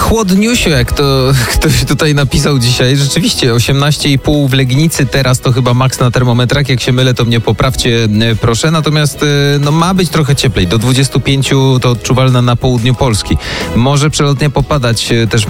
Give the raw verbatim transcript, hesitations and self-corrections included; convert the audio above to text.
chłodniusio, jak to ktoś tutaj napisał dzisiaj. Rzeczywiście osiemnaście i pół w Legnicy, teraz to chyba maks na termometrach. Jak się mylę, to mnie poprawcie, proszę. Natomiast no, ma być trochę cieplej. Do dwudziestu pięciu to odczuwalne na południu Polski. Może przelotnie popadać też